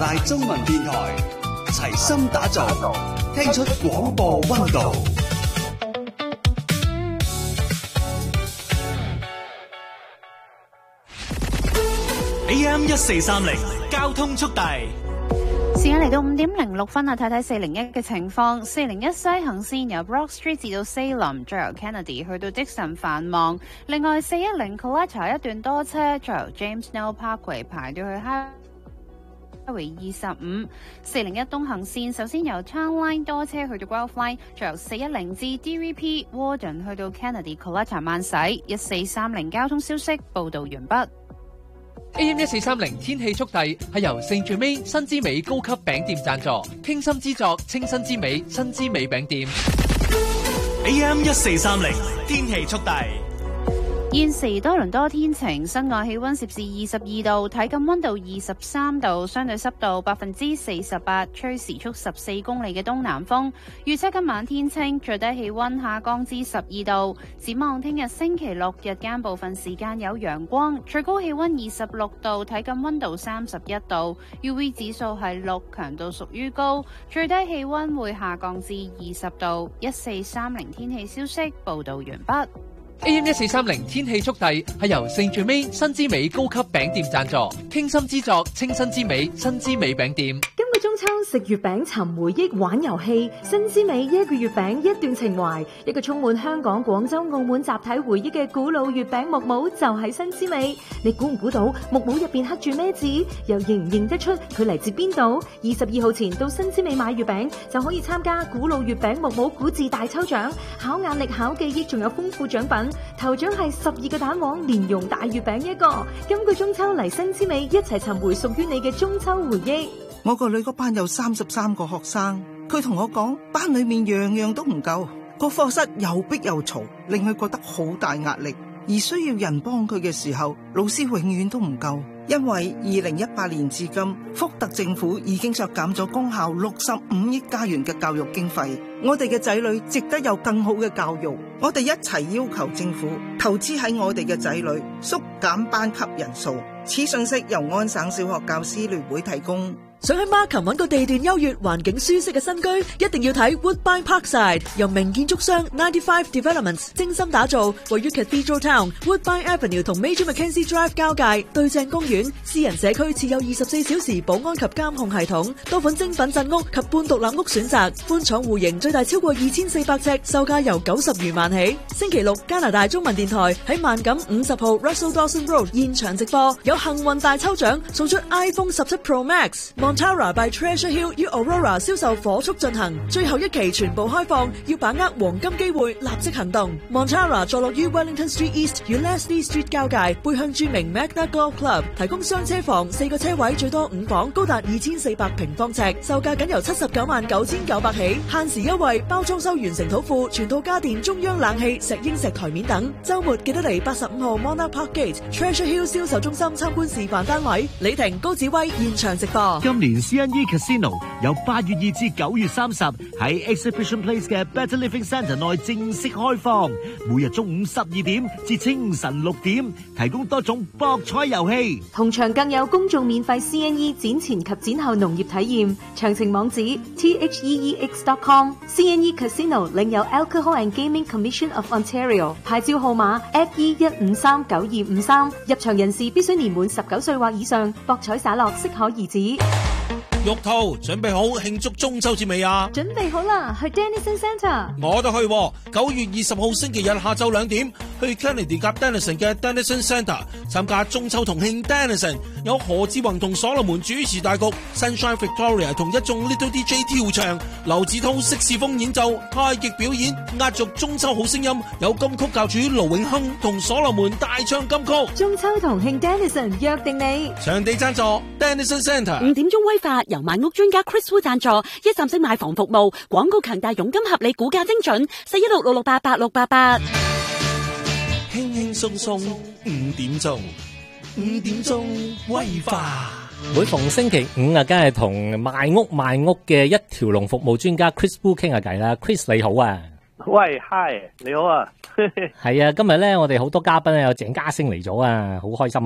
大中文電台，齊心打造，聽出廣播溫度。AM 1430交通速遞。 時間嚟到5:06啊，睇睇401嘅情況。401西行線由 Broad Street 至到 Salem， 再由 Kennedy 去到 Dixon 繁忙。另外410 Coletta 一段多車，再由 James Snow Parkway 排到去 Highway 25。401東行線首先由 Town Line 多車去到 Guelph Line， 再由410至 DVP Warden 去到 Kennedy Coletta 慢駛。1430交通消息報導完畢。 AM 1430天氣速遞係由聖最美新之美高級餅店贊助，傾心之作清新之美新之美餅店。 AM 1430天氣速遞。 現時多倫多天晴，室外氣溫攝氏22度，體感溫度23度，相對濕度48%，吹時速14公里嘅東南風。預測今晚天清，最低氣溫下降至12度。展望聽日星期六日間部分時間有陽光，最高氣溫26度，體感溫度31度。UV 指數係6，強度屬於高。最低氣溫會下降至20度。1430天氣消息報道完畢。 AM 1430天氣速遞係由聖最美新之美高級餅店贊助，傾心之作清新之美新之美餅店。 今個中秋食月餅尋回憶玩遊戲，新之美一個月餅一段情懷，一個充滿香港、廣州、澳門集體回憶嘅古老月餅木帽就係新之美。你估唔估到木帽入邊刻住咩字？又認唔認得出佢嚟自邊度？22號前到新之美買月餅就可以參加古老月餅木帽古字大抽獎，考眼力考記憶，仲有豐富獎品。頭獎係12個蛋黃蓮蓉大月餅一個。今個中秋嚟新之美，一齊尋回屬於你嘅中秋回憶。 我個女個班有33個學生，佢同我講班裏面樣樣都唔夠，個課室又逼又嘈，令佢覺得好大壓力。而需要人幫佢嘅時候，老師永遠都唔夠。因為2018年至今，福特政府已經削減咗公校65億加元嘅教育經費。我哋嘅仔女值得有更好嘅教育，我哋一齊要求政府投資喺我哋嘅仔女，縮減班級人數。此信息由安省小學教師聯會提供。 想喺 Markham 揾個地段優越、環境舒適嘅新居，一定要睇 Woodbine Parkside， 由名建築商95 Developments 精心打造，位於 Cathedral Town Woodbine Avenue 同 Major Mackenzie Drive 交界，對正公園，私人社區設有24小時保安及監控系統，多款精品鎮屋及半獨立屋選擇，寬敞戶型，最大超過2400尺，售價由90餘萬起。星期六加拿大中文電台喺萬錦50號 Russell Dawson Road 現場直播，有幸運大抽獎，送出 iPhone 17 Pro Max。Montara by Treasure Hill 與 Aurora 銷售火速進行，最後一期全部開放，要把握黃金機會，立即行動。Montara 坐落於 Wellington Street East 與 Leslie Street 交界，背向著名 Magna Golf Club， 提供雙車房，4個車位，最多5房，高達2400平方尺，售價僅由799900起，限時優惠，包裝修完成土庫，全套家電、中央冷氣、石英石台面等。週末記得嚟85號 Monarch Park Gate Treasure Hill 銷售中心參觀示範單位。李婷、高子威現場直播。 今年 CNE Casino 由8月2至9月30喺 Exhibition Place 嘅 Better Living Centre 內正式開放，每日中午12點至清晨6點，提供多種博彩遊戲， 同場更有公眾免費 CNE 展前及展後農業體驗，詳情網址 theex.com。 CNE Casino 領有 Alcohol and Gaming Commission of Ontario 牌照號碼 FE1539253，入場人士必須年滿19歲或以上，博彩灑落適可而止。 玉兔準備好慶祝中秋節未啊？ 準備好啦，去 Dennison Centre。 我都去，9月20號星期日下晝2點，去 Kennedy 夾 Dennison 嘅 Dennison Centre 參加中秋同慶 Dennison， 有何志宏同所羅門主持大局， Sunshine Victoria 同一眾 Little DJ 跳場，劉子韜色士風演奏，太極表演，壓軸中秋好聲音，有金曲教主盧永亨同所羅門大唱金曲。 中秋同慶 Dennison 約定你， 場地贊助 Dennison Centre。 5點鐘威化由買屋專家 Chris Wu 贊助，一站式買房服務，廣告強大，佣金合理，估價精準，41666888688。 輕輕鬆鬆5點鐘，5點鐘威化。 每逢星期五啊，梗係同賣屋嘅一條龍服務專家 Chris Wu 傾下偈啦。Chris 你好啊。 喂 ，Hi， 你好啊。 係啊，今日咧我哋好多嘉賓咧，有鄭家星嚟咗啊，好開心啊。 喂，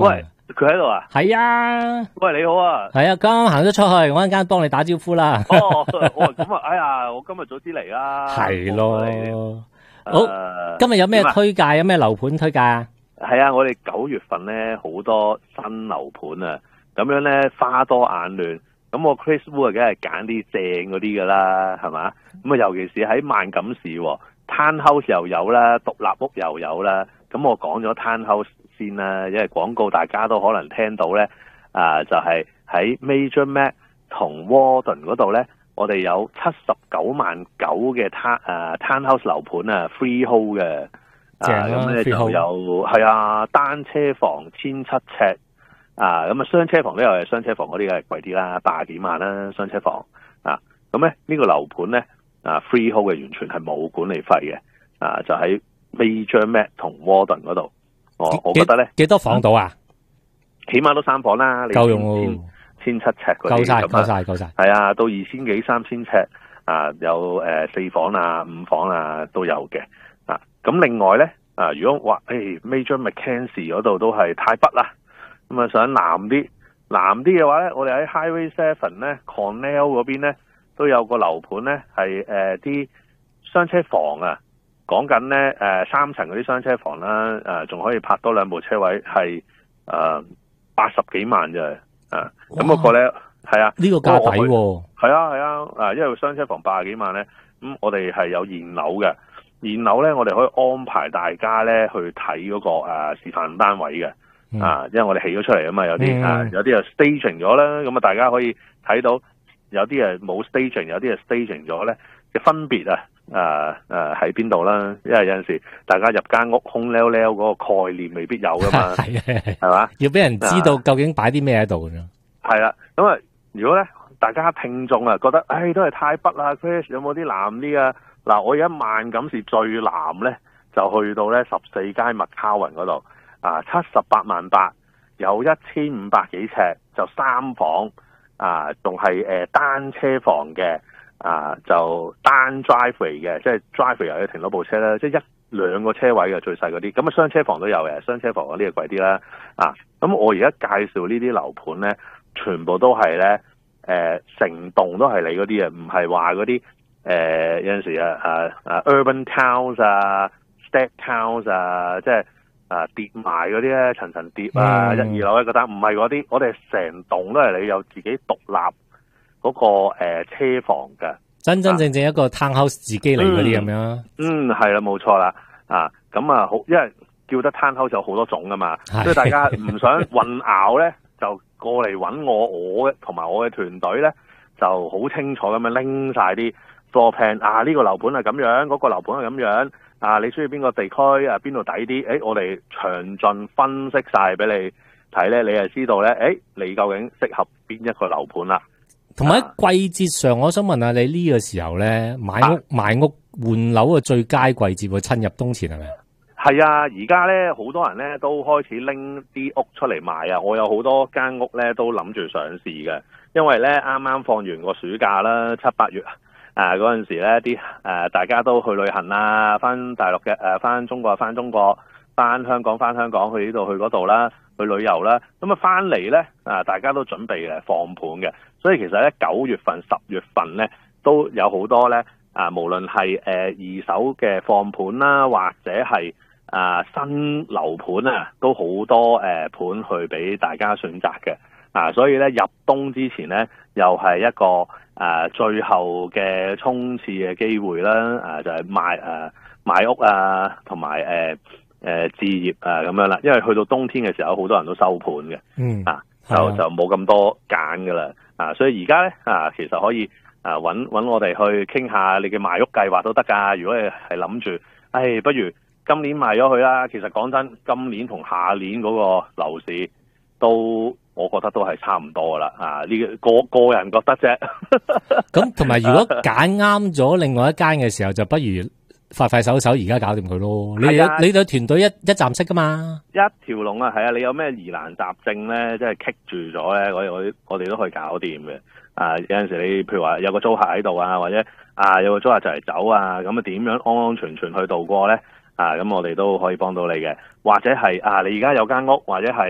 佢喺度啊？ 係啊。 喂，你好啊。 係啊，剛啱行咗出去，我一陣間幫你打招呼啦。 咁啊，哎呀，我今日早啲嚟啦。 係咯。好，今日有咩推介？有咩樓盤推介啊？ 係啊，我哋9月份咧好多新樓盤啊，咁樣咧花多眼亂。咁我 Chris Wu 梗係揀啲正嗰啲噶啦，係嘛？咁啊，尤其是喺萬錦市，townhouse 又有啦，獨立屋又有啦。咁我講咗 townhouse 先啦，因為廣告大家都可能聽到咧，就係喺 Major Mac 同 Warden 嗰度咧，我哋有79萬9嘅townhouse 樓盤啊 ，freehold 嘅，咁咧就有係啊，單車房1700尺。咁啊，雙車房都有，雙車房嗰啲梗係貴啲啦，80幾萬啦，雙車房咁咧呢個樓盤咧freehold 嘅，完全係冇管理費嘅，就喺 Major Mac 同 Warden 嗰度，我覺得咧幾多房到啊？ 起碼都3房啦， 夠用喎 ，1700尺嗰啲， 夠晒， 係啊，到2000幾3000尺有4房啊、5房啊都有嘅，咁另外咧如果話Major Mackenzie 嗰度都係太北啦。咁啊，想南啲嘅話咧，我哋喺 Highway 7咧 Cornell 嗰邊咧都有個樓盤咧，係啲雙車房啊，講緊咧3層嗰啲雙車房啦，仲可以泊多2部車位，係80幾萬啫，咁嗰個咧係啊， 呢個價抵喎， 係啊，因為雙車房80幾萬咧，咁我哋係有現樓嘅，現樓咧我哋可以安排大家咧去睇嗰個示範單位嘅。因為我哋起咗出嚟啊嘛，有啲有啲就 staging 咗啦，咁啊大家可以睇到有啲係冇 staging， 有啲係 staging 咗咧嘅分別喺邊度啦？因為有陣時大家入間屋空溜溜嗰個概念未必有噶嘛，係嘛？ 要俾人知道究竟擺啲咩喺度嘅。 係啦，咁啊，如果咧大家聽眾覺得，都係太北啦 ，Chris 有冇啲南啲啊？嗱，我而家萬錦市最南咧，就去到咧14街麥卡雲嗰度。78萬8，有1500幾尺，就3房，仲係單車房嘅，就單 driveway 嘅，即係 driveway 又要停到部車啦，即係1-2個車位嘅最細嗰啲，咁啊雙車房都有嘅，雙車房嗰啲就貴啲啦，咁我而家介紹呢啲樓盤咧，全部都係咧，成棟都係你嗰啲啊，唔係話嗰啲有陣時urban towns state towns 即係。跌埋嗰啲咧，層層跌1、2樓嗰單，唔係嗰啲，我哋成棟都係你有自己獨立嗰個車房嘅， 真正一個 townhouse 自己嚟嗰啲咁樣。 係啦，冇錯啦，咁好，因為叫得 townhouse 有好多種噶嘛，所以大家唔想混淆咧，就過嚟揾我同埋我嘅團隊咧，就好清楚咁樣拎晒啲 floor plan，呢個樓盤係咁樣，嗰個樓盤係咁樣。你需要邊個地區邊度抵啲？我哋詳盡分析晒俾你睇咧，你就知道咧，你究竟適合邊一個樓盤啦。 同埋喺季節上，我想問下你呢個時候咧，買屋換樓嘅最佳季節喎，趁入冬前係咪？ 係啊，而家咧好多人咧都開始拎啲屋出嚟賣啊！我有好多間屋咧都諗住上市嘅，因為咧啱啱放完個暑假啦，7、8月。嗰陣時咧，啲大家都去旅行啦，翻大陸嘅翻中國翻中國，翻香港翻香港，去呢度去嗰度啦，去旅遊啦。咁啊翻嚟咧，大家都準備放盤嘅，所以其實咧9月份、10月份咧都有好多咧無論係二手嘅放盤啦，或者係新樓盤啊，都好多盤去俾大家選擇嘅。所以咧入冬之前咧，又係一個最後嘅衝刺嘅機會啦，就係買屋同埋置業咁樣啦。因為去到冬天嘅時候，好多人都收盤嘅，就冇咁多揀噶啦。所以而家咧其實可以揾我哋去傾下你嘅賣屋計劃都得噶。如果你係諗住，不如今年賣咗佢啦。其實講真，今年同下年嗰個樓市都。我覺得都係差唔多噶啦，呢個人覺得啫。 咁同埋如果揀啱咗另外一間嘅時候，就不如快手而家搞掂佢咯。你對團隊一站式噶嘛？一條龍啊，係啊！你有咩疑難雜症咧，即係棘住咗咧，我哋都可以搞掂嘅。有陣時你譬如話有個租客喺度啊，或者有個租客就嚟走啊，咁點樣安安全全去度過咧？咁我哋都可以幫到你嘅。或者係你而家有間屋，或者係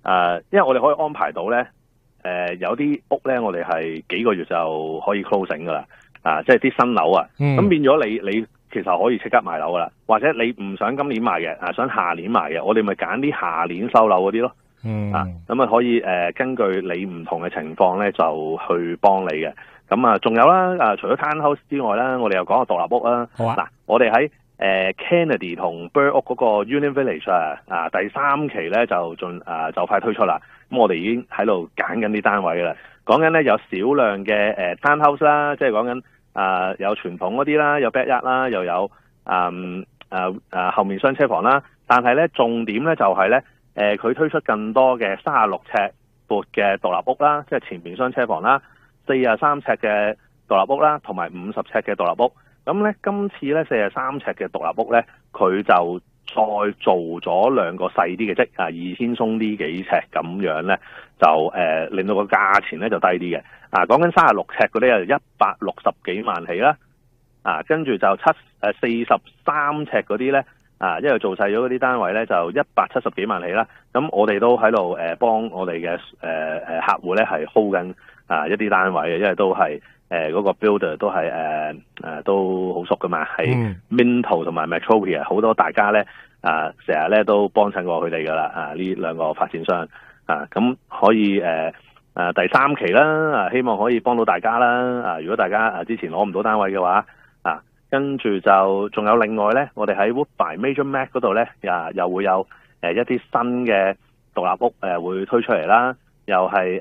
因為我哋可以安排到咧，有啲屋咧，我哋係幾個月就可以 closing 噶啦，即係啲新樓啊，咁變咗你其實可以即刻賣樓噶啦，或者你唔想今年賣嘅，想下年賣嘅，我哋咪揀啲下年收樓嗰啲咯，咁可以根據你唔同嘅情況咧，就去幫你嘅。咁仲有啦，除咗 townhouse 之外啦，我哋又講個獨立屋啦。好啊，嗱，我哋喺Kennedy 同 Burr 屋嗰個 Union Village 第3期咧就快推出啦。咁我哋已經喺度揀緊啲單位噶啦。講緊咧有少量嘅townhouse 啦，即係講緊有傳統嗰啲啦，有 backyard 啦，又有後面雙車房啦。但係咧重點咧就係咧佢推出更多嘅36尺闊嘅獨立屋啦，即係前面雙車房啦，43尺嘅獨立屋啦，同埋50尺嘅獨立屋。咁咧，今次咧43尺嘅獨立屋咧，佢就再做咗2個細啲嘅積，2000鬆啲幾尺咁樣咧，就令到個價錢咧就低啲嘅。講緊36尺嗰啲就160幾萬起啦，跟住就43尺嗰啲咧，因為做細咗嗰啲單位咧就170幾萬起啦。咁我哋都喺度幫我哋嘅客戶咧係 hold 緊一啲單位嘅，因為都係。嗰個 builder 都係都好熟噶嘛，係 Minto 同埋 Metropia 好多大家咧成日咧都幫襯過佢哋噶啦，呢2個發展商咁可以第3期啦，希望可以幫到大家啦。如果大家之前攞唔到單位嘅話跟住就仲有另外咧，我哋喺 Woodbine Major Mac 嗰度咧又會有一啲新嘅獨立屋會推出嚟啦。又係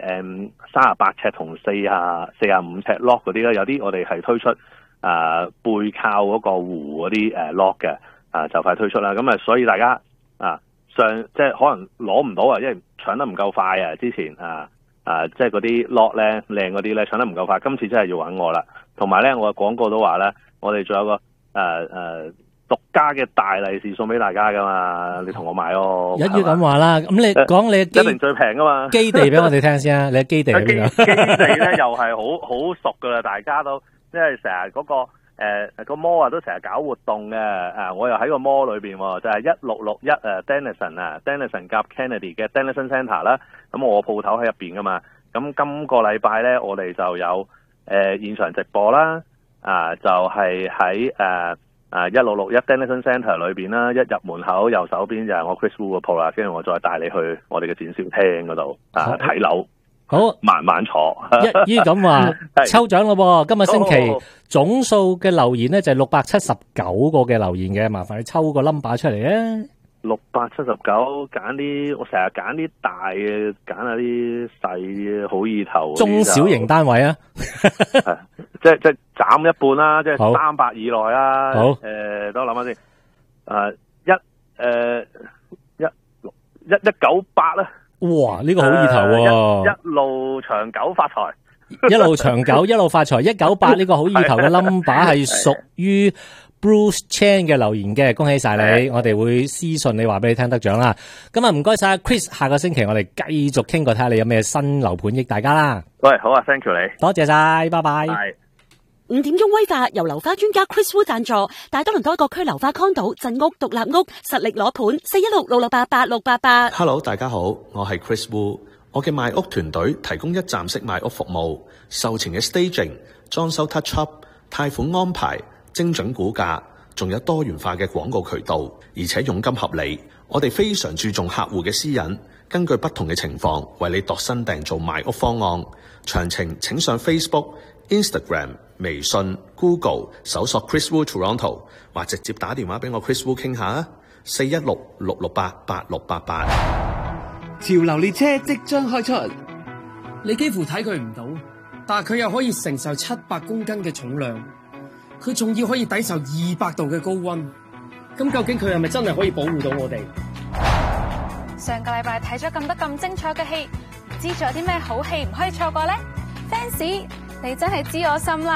38尺同45尺 lock 嗰啲啦，有啲我哋係推出背靠嗰個湖嗰啲lock 嘅就快推出啦。咁所以大家即係可能攞唔到因為搶得唔夠快之前即係嗰啲 lock 咧靚嗰啲咧搶得唔夠快，今次真係要揾我啦。同埋咧，我嘅廣告都話咧，我哋仲有個獨家嘅大利是送俾大家噶嘛，你同我買咯。一於咁話啦，咁你講你嘅一定最平噶嘛？基地俾我哋聽先啊，你嘅基地喺邊度？基地咧又係好熟噶啦，大家都因為成日嗰個個 mall 都成日搞活動嘅，我又喺個 mall 裏邊就係1661Dennison 夾 Kennedy 嘅 Dennison Centre 啦。咁我鋪頭喺入邊噶嘛。咁今個禮拜咧，我哋就有現場直播啦，就係喺1661 Dennison Centre 裏邊啦，一入門口右手邊就係我 Chris Wu 嘅鋪啦，跟住我再帶你去我哋嘅展銷廳嗰度睇樓，好慢慢坐。一於咁話抽獎咯，今日星期總數嘅留言咧就係679個嘅留言嘅，麻煩你抽個 number 出嚟啊！679揀啲，我成日揀啲大嘅，揀下啲細嘅，好意頭。中小型單位啊，即係斬一半啦，即係300以內啦。好，等我諗下先。1198啦。哇，呢個好意頭喎！一路長久發財，一路長久，一路發財。198呢個好意頭嘅 number 係屬於Bruce Chan 嘅留言嘅，恭喜晒你！我哋會私信你話俾你聽得獎啦。咁啊，唔該晒 Chris， 下個星期我哋繼續傾過，睇下你有咩新樓盤益大家啦。喂，好啊 ，thank you 你，多謝晒，拜拜。 5點鐘威化由樓花專家 Chris Wu 贊助，大多倫多各區樓花 condo、鎮屋、獨立屋實力攞盤，416-668-8688。 Hello， 大家好，我係 Chris Wu， 我嘅賣屋團隊提供一站式賣屋服務，售前嘅 staging、裝修 touch up、貸款安排、精準估價，仲有多元化嘅廣告渠道，而且佣金合理。我哋非常注重客戶嘅私隱，根據不同嘅情況為你度身訂造賣屋方案。詳情請上 Facebook、Instagram、微信、Google 搜索 Chris Wu Toronto， 或直接打電話俾我 Chris Wu 傾下啊，416-668-8688。 潮流列車即將開出，你幾乎睇佢唔到，但係佢又可以承受700公斤嘅重量。佢仲要可以抵受200度嘅高溫，咁究竟佢係咪真係可以保護到我哋？ 上個禮拜睇咗咁精彩嘅戲，唔知仲有啲咩好戲唔可以錯過呢？ Fans， 你真係知我心啦！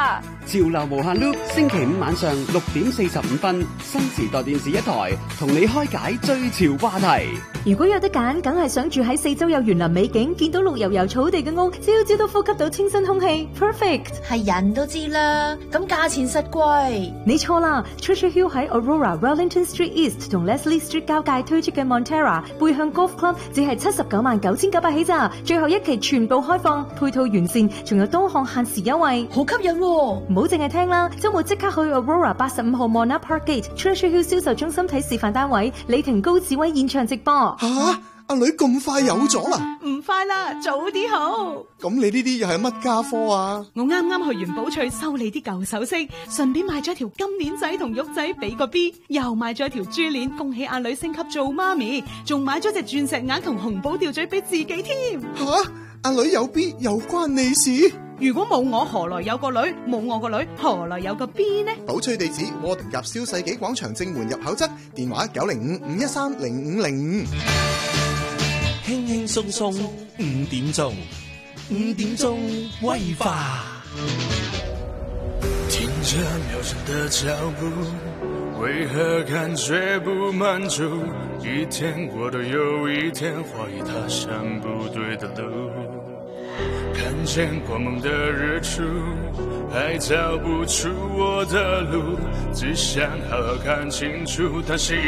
潮流無限 loop， 星期五晚上6點45分，新時代電視一台，同你開解最潮話題。 如果有得揀，梗係想住喺四周有園林美景，見到綠油油草地嘅屋，朝朝都呼吸到清新空氣 ，perfect。 係人都知啦，咁價錢實貴。 你錯啦 ，Treasure Hill 喺 Aurora、Wellington Street East 同 Leslie Street 交界推出嘅 Montera 背向 Golf Club， 只係799900起咋，最後一期全部開放，配套完善，仲有多項限時優惠， 好吸引喎！ 唔好淨係聽啦，周末即刻去 Aurora 85號 Monarch Park Gate Treasure Hill 銷售中心睇示範單位，李婷高志威現場直播。 吓，阿女咁快有咗啦？ 唔快啦，早啲好。 咁你呢啲又係乜家科啊？ 我啱啱去完寶翠修理啲舊首飾，順便買咗條金鏈仔同玉仔俾個 B， 又買咗條珠鏈，恭喜阿女升級做媽咪，仲買咗隻鑽石鈪同紅寶吊墜俾自己添。 吓，阿女有 B 又關你事？ 如果冇我，何來有個女？冇我個女，何來有個 B 呢？ 寶翠地址：窩定夾蕭世紀廣場正門入口側，電話905-513-0505。 輕輕鬆鬆5點鐘，5點鐘威化。 聽着秒針的腳步，為何感覺不滿足？一天過得又一天，懷疑踏上不對的路。看見光芒的日出，還找不出我的路，只想好好看清楚，但是